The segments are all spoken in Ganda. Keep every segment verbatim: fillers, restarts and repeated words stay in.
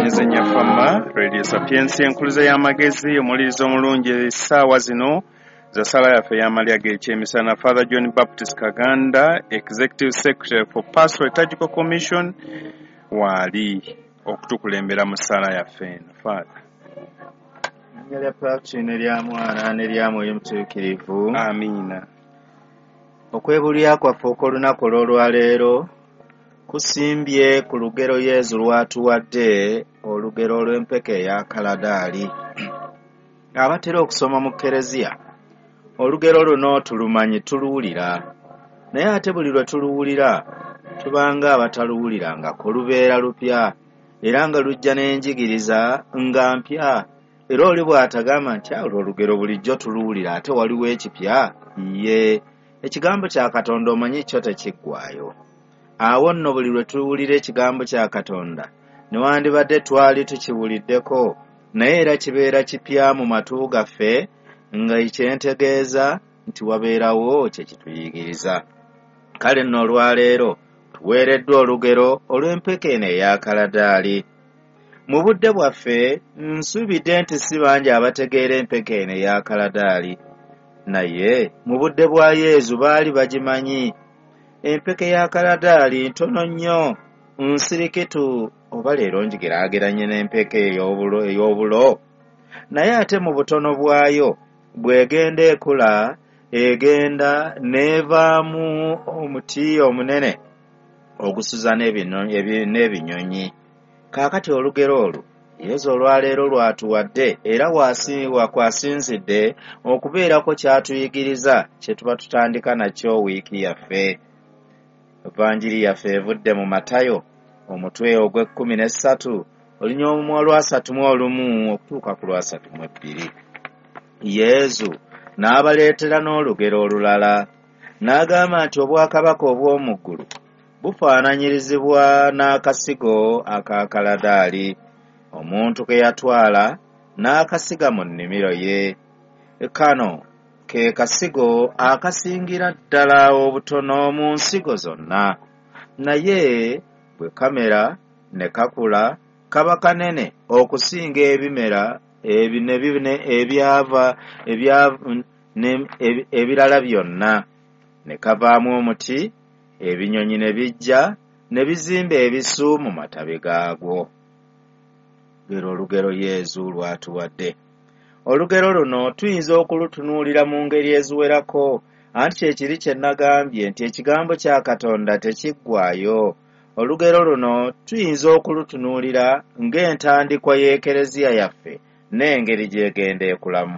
Nze Nyafama Radio Sapiensi enkuluze y'amagezi omulirizo omulungi essaawa zino za sala yaffe y'amalya g'ekyemisana. Father John Baptist Kaganda, Executive Secretary for Pastoral Liturgical Commission, wali okutukulembera mu sala yaffe eno. Father. Nyalya Patrick ne lya mwana ne lya mwoyo mutuukirivu. Amiina. Okwebulya kwaffe okw'olunaku olw'olwaleero kusimbye ku lugero Yezu lwatuwadde, olugero olw'empeke eya kaladaali. Abatera okusoma mu Kereziya olugero luno tulumanyi tuluwulira, naye ate buli lwe tuluwulira tubanga abataluwulira nga lubeera lupya era nga lujja n'enjigiriza nga mpya. Era oli bw'atagamba nti olwo olugero bulijjo tuluwulira ate waliwo ekipya, ye ekigambo kya Katonda omanyi kyo tekiggwaayo. Awo nno buli lwe tuwulira ekigambo kya Katonda newandibadde twali tukiwuliddeko, naye era kibeera kipya mu matu gaffe nga ekyentegeeza nti wabeerawo kye kituyigiriza. Kale nno olwaleero tuweereddwa olugero olw'empeke eno eya kaladaali. Mu budde bwaffe nsuubidde nti si bangi abategeera empeke eno eya kaladaali, naye mu budde bwa Yezu baali bagimanyi. Empeke ya kaladaali ntono nnyo, nsirikitu, oba leero ngigeraageranye n'empeke ey'obulo ey'obulo, naye ate mu butono bwayo bw'egenda ekula egenda n'evaamu omuti omunene ogusuza n'ebinyonyi. Kaakati olugero olwo Yezu olwaleero lwatuwadde era wakwasinzidde okubeerako kyatuyigiriza kye tuba tutandika nakyo wiiki yaffe. Evanjiri yaffe evudde mu Matayo omutwe ogw'ekkumi n'essatu olunyomwa olwasatu mu olumu okutuuka ku lwasatu mu ebbiri. Yezu n'abaleetera n'olugero olulala n'agamba nti obwakabaka obw'omu ggulu bufaananyirizibwa n'akasigo aka kaladaali omuntu ke yatwala n'akasiga mu nnimiro ye. Kano ke kasigo akasingira ddala obutono mu nsigo zonna, naye bwe kamera ne kakula kaba kanene okusinga ebimera ebyava ebirala byonna, ne kavaamu omuti, ebinyonyi ne bijja ne bizimba ebisu mu matabi gaagwo. Lero olugero Yezu lwatuwadde. Olugero luno tuyinza okulutunuulira mu ngeri eziwerako, anti kyekiri kye nagambye nti ekigambo kya Katonda tekiggwaayo. Olugero luno tuyinza okulutunuulira ng'entandikwa y'Ekereziya yaffe n'engeri gy'egenda ekulamu.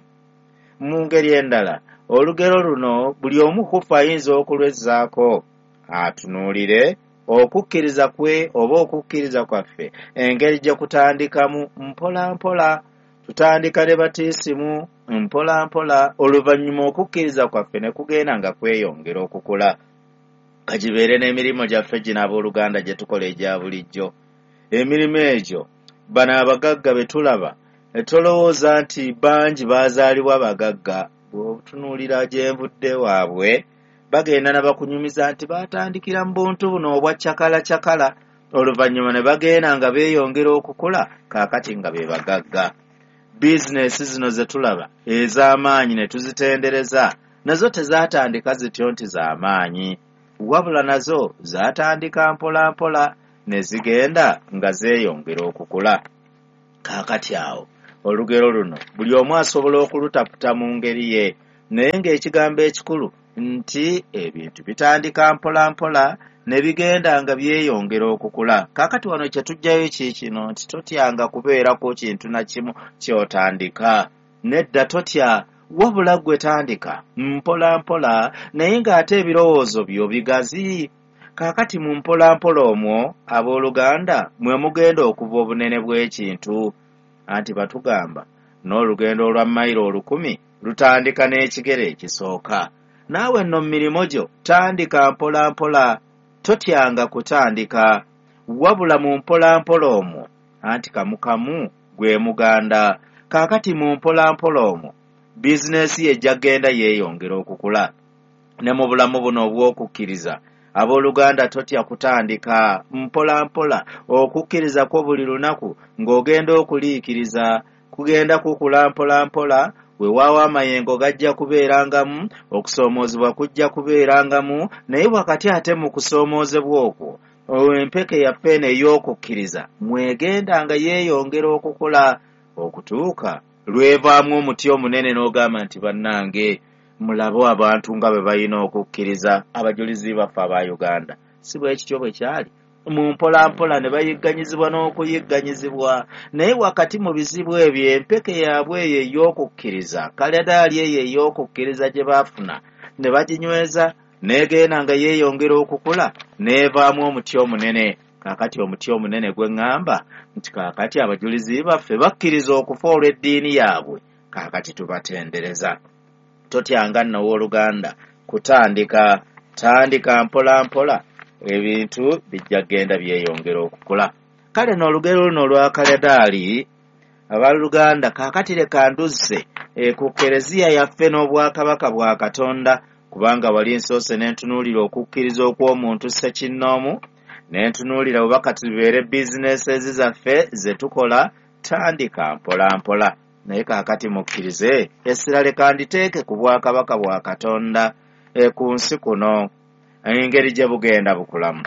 Mu ngeri endala, olugero luno buli omu ku ffe ayinza okulwezzaako atunuulire okukkiriza kwe oba okukkiriza kwaffe engeri gye kutandikamu mpola mpola. Tutandika ne batiisimu mpola mpola, oluvannyuma okukkiriza kwaffe ne kugenda nga kweyongera okukula. Kagibeere n'emirimu gyaffe gino abooluganda gye tukola egya bulijjo. Emirimu egyo bano abagagga be tulaba tolowooza nti bangi baazaalibwa bagagga. Bw'otunuulira gye nvudde waabwe bagenda ne bakunyumiza nti baatandikira mu buntu buno obwa cakala cakala, oluvannyuma ne bagenda nga beeyongera okukula kaakati nga be bagagga. Bizinesi zino ze tulaba ez'amaanyi ne tuzitendereza, nazo tezaatandika zityo nti z'amaanyi, wabula nazo zaatandika mpola mpola ne zigenda nga zeeyongera okukula. Kaakati awo olugero luno buli omu asobola okulutaputa mu ngeri ye, naye ng'ekigambo ekikulu nti ebintu bitandika mpola mpola ne bigenda nga byeyongera okukula. Kaakati wano kye tujjayo kiikino nti totyanga kubeerako kintu na kimu ky'otandika. Nedda totya, wabula ggwe tandika mpola mpola, naye ng'ate ebirowoozo byo bigazi. Kaakati mu mpola mpola omwo abooluganda mwe mugenda okuva obunene bw'ekintu. Anti batugamba n'olugendo olwa mayiro olukumi lutandika n'ekigere ekisooka. Naawe nno mu mirimu gyo tandika mpola mpola, totyanga kutandika, wabula mu mpola mpola omwo anti kamu kamu gwe muganda. Kaakati mu mpola mpola omwo bizinesi ye ejja genda yeeyongera okukula. Ne mu bulamu buno obw'okukkiriza Abooluganda totya kutandika mpola mpola okukkiriza ko buli lunaku ng'ogenda okuliikiriza kugenda kukula mpola mpola weewaawo amayengo gajja kubeerangamu okusoomoozebwa kujja kubeerangamu naye wakati ate mu kusoomoozebwa okwo empeke yaffe eno ey'okukkiriza mwegenda nga yeeyongera okukola okutuuka lwevaamu omuti omunene n'ogamba nti bannange mulabe abantu nga bwe balina okukkiriza abajulizi baffe aba Uganda si bwe kityo bwe kyali mu mpola mpola ne bayigganyizibwa n'okuyigganyizibwa naye wakati mu bizibu ebyo empeke yaabwe eyo ey'okukkiriza kaladaali eyo ey'okukkiriza gye baafuna ne baginyweza neegenda nga yeeyongera okukula neevaamu omuti omunene kaakati omuti omunene gwe ŋŋamba nti kaakati abajulizi baffe bakkiriza okufa olw'eddiini yaabwe kaakati tubatendereza totyanga nno w'oluganda kutandika tandika mpola mpola ebintu bijja genda byeyongera okukula kale n'olugero luno olwa kaladaali abaluganda kaakati leka nduzze e, ku kereziya yaffe n'obwakabaka bwa Katonda kubanga wali nsoose n'entunuulira okukkiriza okw'omuntu ssekinnoomu n'entunuulira bubaka tubeere bizinesi zaffe ze tukola tandika mpola mpola naye kaakati mukkirize essira leka nditeeke ku bwakabaka bwa Katonda e, ku nsi kuno engeri gye bugenda bukulamu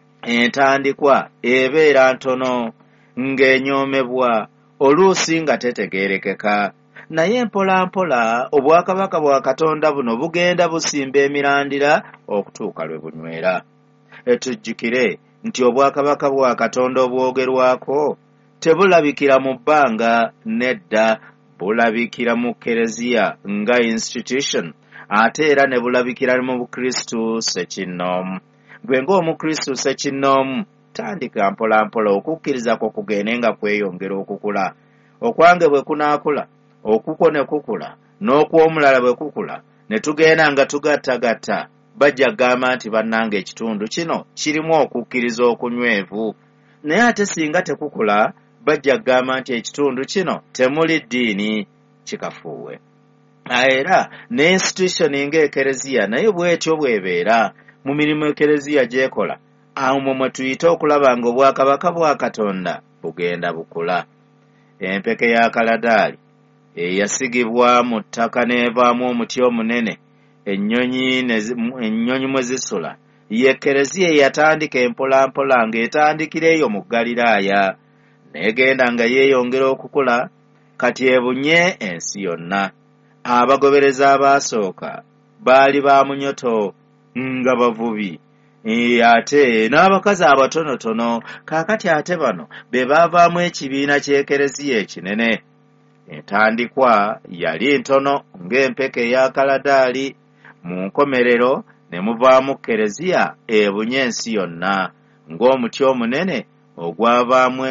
entandikwa ebeera ntono ng'enyoomebwa oluusi nga tetegeerekeka naye mpola mpola obwakabaka bwa Katonda buno bugenda busimba emirandira okutuuka lwe bunywera etujjukire nti obwakabaka bwa Katonda obwogerwako tebulabikira mu bbanga nedda bulabikira mu kereziya nga institution ate era ne bulabikira mu Bukristu ssekinnoomu gwe ng'Omukristu ssekinnoomu tandika mpola mpola okukkiriza kwo kugende nga kweyongera okukula okwange bwe kunaakula okuko ne kukula n'okw'omulala bwe kukula ne tugenda nga tugattagatta bajja gamba nti bannanga ekitundu kino kirimu okukkiriza okunywevu naye ate singa tekukula bajja gamba nti ekitundu kino temuli ddiini kikafuuwe era ne institution ng'ekereziya naye bw'etyo bw'ebeera mu mirimu ekereziya gy'ekola awo mwe tuyita okulaba nga obwakabaka bwa Katonda bugenda bukula empeke ya kaladaali eyasigibwa mu ttaka n'evaamu omuti omunene ennyonyi ennyonyi mwe zisula ye kereziya eyatandika empola mpola ng'etandikira eyo mu Galiraaya neegenda nga yeeyongera okukula kati ebunye ensi yonna abagobereza abaasooka baali ba munyoto nga bavubi ate n'abakazi abatonotono kaakati ate bano be baavaamu ekibiina ky'ekereziya ekinene entandikwa yali ntono ng'empeke eya kaladaali mu nkomerero ne muvaamu kereziya ebunye ensi yonna ng'omuti omunene ogwavaamu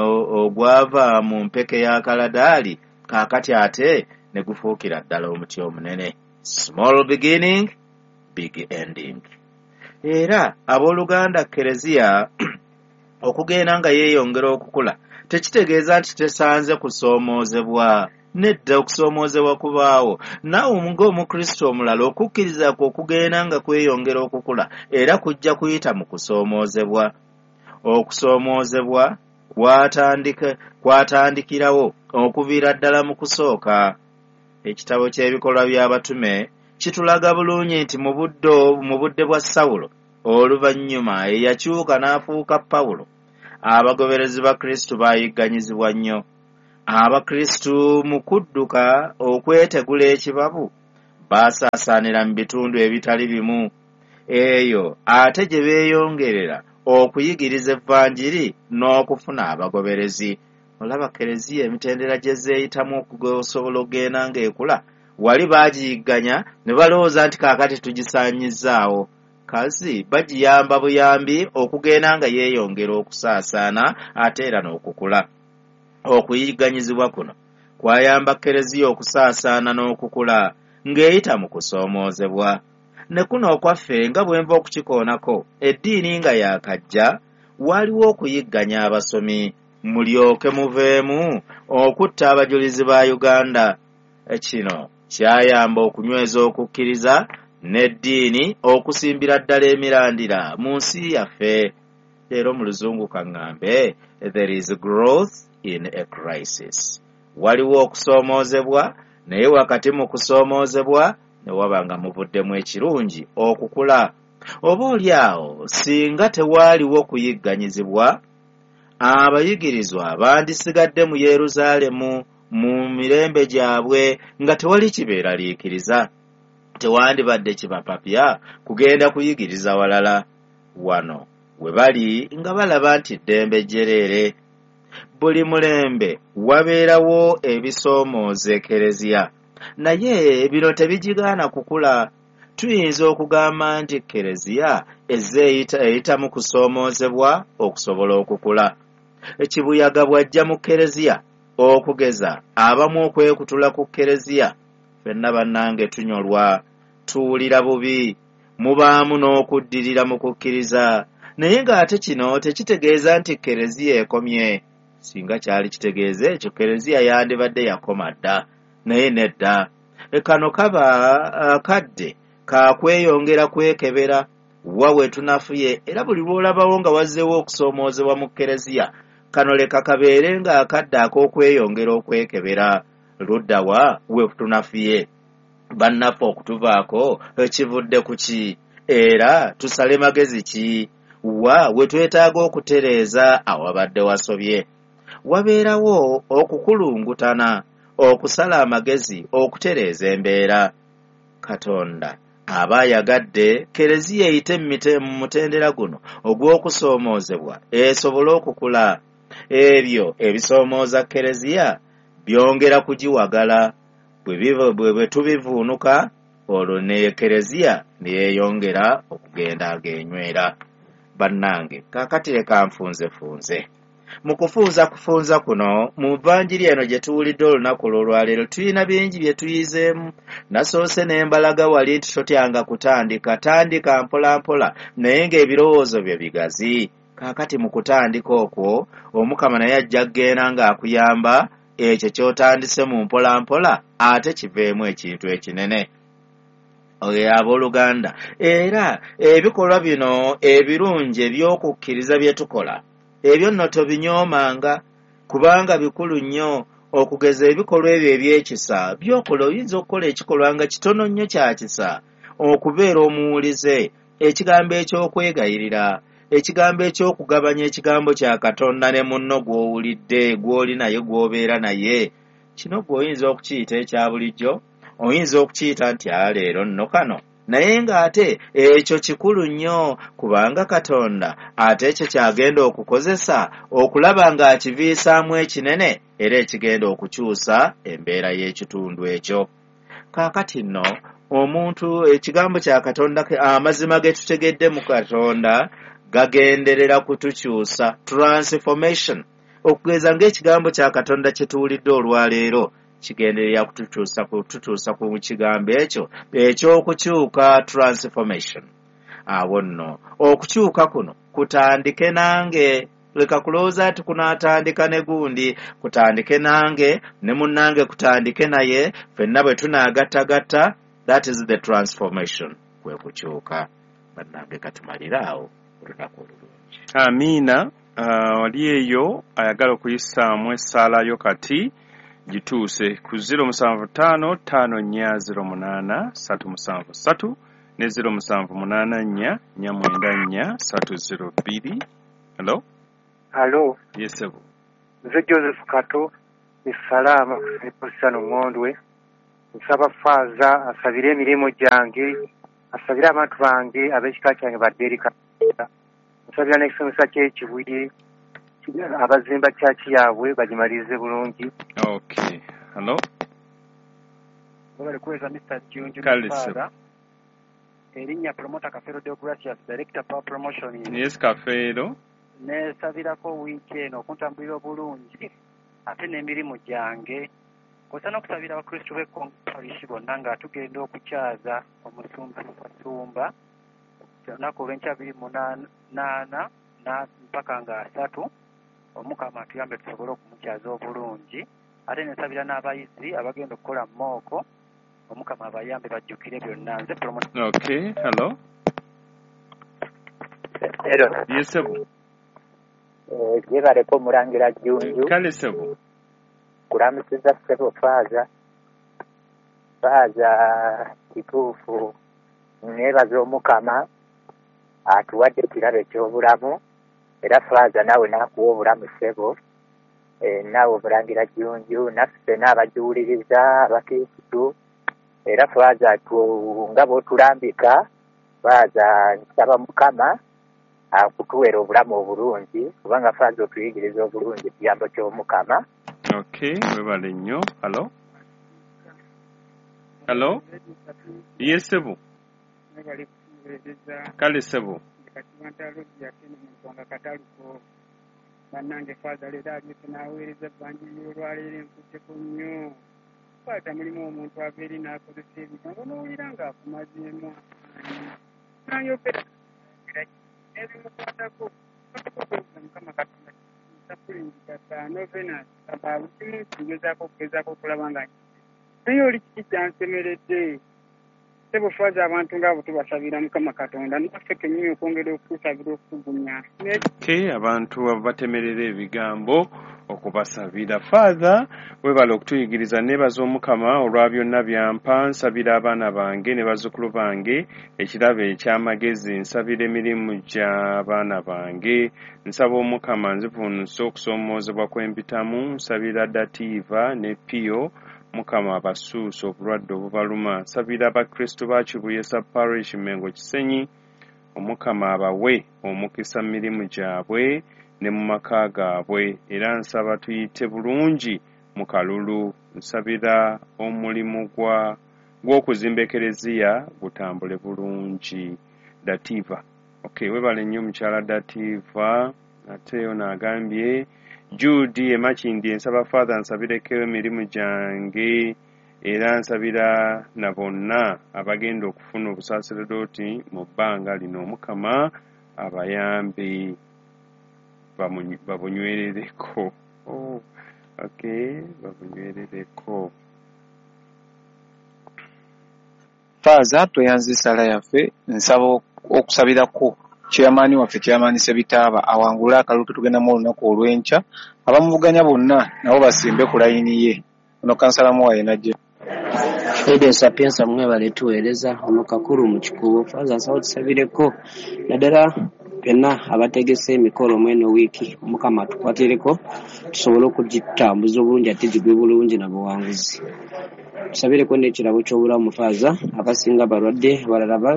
ogwava mu mpeke ya kaladaali kaakati ate ne gufuukira ddala omuti omunene small beginning big ending era abooluganda kereziya okugenda nga yeeyongera okukula tekitegeeza nti tesanze kusoomoozebwa nedda okusoomoozebwa kubaawo naawe ng'Omukristo omulala okukkiriza kwo okugenda nga kweyongera okukula era kujja kuyita mu kusoomoozebwa okusoomoozebwa kwatandika kwatandikirawo okuviira ddala mu kusooka ekitabo ky'ebikolwa by'abatume kitulaga bulungi nti mu budde mu budde bwa Sawulo oluvannyuma eyakyuka n'afuuka Pawulo abagoberezi ba Kristo baayigganyizibwa nnyo abakristu mu kudduka okwetegula ekibabu baasaasaanira mu bitundu ebitali bimu eyo ate gye beeyongerera okuyigiriza evvanjiri n'okufuna abagoberezi olaba kereziya emitendera gye zeeyitamu okusobola okugenda ng'ekula wali baagiyigganya ne balowooza nti kaakati tugisaanyizzaawo kazi bagiyamba buyambi okugenda nga yeeyongera okusaasaana ate era n'okukula okuyigganyizibwa kuno kwayamba kereziya okusaasaana n'okukula ng'eyita mu kusoomoozebwa ne kuno okwaffe nga bwe nva okukikoonako eddiini nga yaakajja waliwo okuyigganya abasomi mulyoke muveemu okutta abajulizi ba Uganda kino kyayamba okunyweza okukkiriza n'eddiini okusimbira ddala emirandira mu nsi yaffe. Leero mu luzungu kaŋŋambe, there is growth in a crisis. Waliwo okusoomoozebwa, naye wakati mu kusoomoozebwa ne waba nga muvuddemu ekirungi okukula. Oba oli awo singa tewaaliwo kuyigganyizibwa, abayigirizwa bandisigadde mu Yerusaalemu mu mirembe gyabwe nga tewali kibeeraliikiriza. Tewandibadde kibapapya kugenda kuyigiriza walala. Wano we bali nga balaba nti ddembe jjereere. Buli mulembe wabeerawo ebisoomooza ekereziya, naye bino tebigigaana kukula. Tuyinza okugamba nti kereziya ezze eyita mu kusoomoozebwa okusobola okukula. Ekibuyaga bw'ajja mu kereziya okugeza abamu okwekutula ku kereziya, ffenna bannange tunyolwa, tuwulira bubi, mubaamu n'okuddirira mu kukkiriza. Naye ng'ate kino tekitegeeza nti kereziya ekomye. Singa kyali kitegeeza ekyo, kereziya yandibadde yakoma dda, naye nedda. Kano kaba akadde ka kweyongera kwekebera wa we tunafuye, era buli lw'olabawo nga wazzeewo okusoomoozebwa mu kereziya, kano leka kabeere nga akadde ak'okweyongera okwekebera. Ludda wa we tunafuye, bannaffe okutuvaako ekivudde ku ki, era tusale magezi ki wa we twetaaga okutereeza awabadde wasobye. Wabeerawo okukulungutana, okusala amagezi, okutereeza embeera. Katonda aba ayagadde kereziya eyite mu mutendera guno ogw'okusoomoozebwa esobole okukula. Ebyo ebisoomooza kereziya byongera kugiwagala. Bwe tubivuunuka, olwo ne kereziya ne yeeyongera okugenda ag'enywera. Bannange, kaakati leka nfunzefunze. Mu kufunza kufunza kuno, mu Vvanjiri eno gye tuwulidde olunaku olwaleero, tulina bingi bye tuyizeemu. Nasoose ne mbalaga wali nti totyanga kutandika, tandika mpola mpola, naye ng'ebirowoozo byo bigazi. Kaakati mu kutandika okwo, Omukama naye ajja kugenda ng'akuyamba ekyo ky'otandise mu mpola mpola, ate kiveemu ekintu ekinene. Oyo abooluganda, era ebikolwa bino ebirungi eby'okukkiriza bye tukola, ebyo nno tobinyoomanga, kubanga bikulu nnyo. Okugeza ebikolwa ebyo ebyekisa by'okola, oyinza okukola ekikolwa nga kitono nnyo kya kisa, okubeera omuwulize, ekigambo eky'okwegayirira, ekigambo eky'okugabanya ekigambo kya Katonda ne munno gw'owulidde, gw'oli naye, gw'obeera naye. Kino gw'oyinza okukiyita ekya bulijjo, oyinza okukiyita nti leero nno kano, naye ng'ate ekyo kikulu nnyo, kubanga Katonda ate ekyo kyagenda okukozesa okulaba ng'akiviisaamu ekinene, era ekigenda okukyusa embeera y'ekitundu ekyo. Kaakati nno omuntu, ekigambo kya Katonda, amazima ge tutegedde mu Katonda gagenderera kutukyusa, transformation. Okugeza ng'ekigambo kya Katonda kye tuwulidde olwaleero kigenderera kutukyusa kututuusa ku kigambo ekyo eky'okukyuka, transformation. Awo nno okukyuka kuno kutandike nange. Leka kulowooza nti kunaatandika ne gundi, kutandike nange, ne munnange kutandike naye, ffenna bwe tunaagattagatta. That is the transformation, kwe kukyuka. Bannange katumaliraawo olunaku olulungi. Amiina. Uh, wali eyo ayagala okuyisaamu essaala yo kati gituuse ku zero musanvu ttaano ttaano nnya zero munaana ssatu musanvu ssatu ne zero musanvu munaana nnya nnya mwenda nnya ssatu zero bbiri. Hello? Hello. Yes, sir. Nze Joseph Kato, essalama kusiposano ngondwe. Nsaba Faaza asabire emirimu gyange, asabire abantu bange ab'ekika kyange baddeerika. Nsabira n'ekisomesa ky'ekibuye, abazimba kyaki yaabwe bagimalirize bulungi. Okay. Hello? Bali kuweza Mister Junju Faaza. Erinnya Promoter Kafeero Deogracius, Director Power Promotion. Yes, Kafeero. Ne sabirako weekend okuntambulira obulungi ate n'emirimu gyange. Kw'osa n'okusabira abakristu b'ekonparishi bonna nga tugenda okukyaza omusumbasumba olunaku olw'enkya abiri munaana mpaka nga asatu. Omukama atuyambe tusobole okumukyaza obulungi. Ate ne nsabira n'abayizi abagenda okukola mooko omukama abayambe bajjukire byonna nze promoter. Okay, hello. Hello. Yes, sebo. Eh, yebaleko mulangira Jjunju. Kale sebo. Kulamusiza sebo faaza. Faaza kituufu. Nebaza omukama atuwadde ekirabo eky'obulamu. Era faaza nawe n'akuwa obulamu sebo. Eh, nawe omulangira Jjunju naffe n'abajuwuliriza abakristu. Era faaza nga bw'otulambika faaza nsaba mukama akutuwera obulamu obulungi kubanga faaza otuyigiriza obulungi ekiyambo ky'omukama. Okay, webale nnyo. Hello. Hello. Yes, sebo. Kale sebo. Bannange faaza leero aliiko n'aweereza ebbanjiri olwaleero enkutteko nnyo. Faaza mulimu omuntu ava eri n'akozesa ebigambo n'owulira ng'akumazeemu amaanyi. N'ayogera ebimukwatako mukama katonda sapulinkata novenas aba bukimu kigezaako okugezaako okulaba nga naye oli kiki kyansemeredde. Sebo faaza abantu ng'abo tubasabira mukama katonda naffe kennyini okwongera okusabira okutugumya. Okay, abantu abatemerera ebigambo okubasabira. Faaza webala okutuyigiriza nebaza omukama olwa byonna byampa. Nsabira abaana bange ne bazzukulu bange ekirabo eky'amagezi. Nsabira emirimu gy'abaana bange. Nsaba omukama nzivuunuse okusoomoozebwa kw'empitamu. Nsabira Dativa ne Pio mukama abasuusa obulwadde obubaluma. Nsabira abakristo ba Kibuyesa Parish Mengo Kisenyi omukama abawe omukisa mu mirimu gyabwe ne mu maka gaabwe. Era nsaba tuyite bulungi mu kalulu. Nsabira omulimu gwa gw'okuzimba ekereziya gutambule bulungi. Dativa. Okay, webale nnyo mukyala Dativa. Ate ono agambye Judy emakindi nsaba Father nsabireko emirimu gyange era nsabira na bonna abagenda okufuna obusaseredoti mu bbanga lino omukama abayambe babunywerereko. Oh, okay, babunywerereko. Faaza tweyanze sala yaffe nsaba okusabirako chairman waffe chairman Sebitaaba awangula akalulu tugenda mu lunaku olw'enkya. Abamuvuganya bonna nabo basimbe ku layini ye. Ono kansala muwaye najje. Ede sapiensa mwe baletuweereza ono kakulu mu kikubo. Faaza nsaba tusabireko naddala byonna abategese emikolo mweno wiiki omukama tukwatireko tusobole okugitambuza obulungi ate gigwe bulungi na buwanguzi. Tusabireko n'ekirabo ky'obulamu Faaza abasinga balwadde abalala ba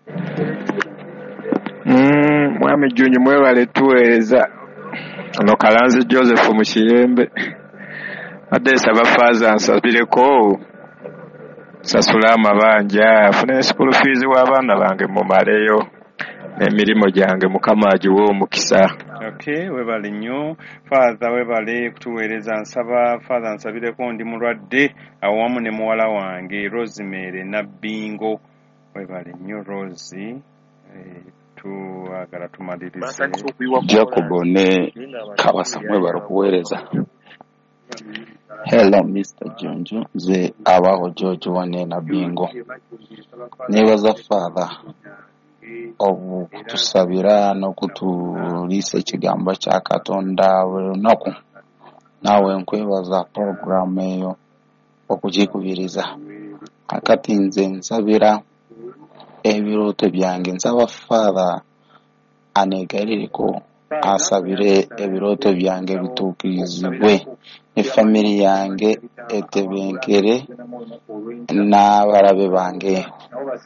Mm, mwami Jjunju mwebale tuweereza. Ono Kalanzi Joseph mu Kiyembe. Adde saba Faaza nsabireko sasula amabanja afune school fees w'abaana bange mumaleyo n'emirimu gyange mukama agiwe omukisa. Okay, webale nnyo. Faaza webale kutuweereza. Nsaba Faaza nsabireko ndi mulwadde awamu ne muwala wange Rosemary Nabbingo. Webale nnyo Rosie. Eh, tuagala tumalirize. Jacob ne Kabasa mwebale kuweereza. Hello Mister Jjunju, nze abaho George wane Nabbingo. Nebaza Father okutusabira n'okutuliisa ekigambo kya Katonda buli lunaku. Naawe nkwebaza program eyo okugikubiriza. Akati nze nsabira ebirooto byange. Nsaba Father aneegalireko asabire ebirooto byange bituukirizibwe ne family yange etebenkere n'abalabe bange.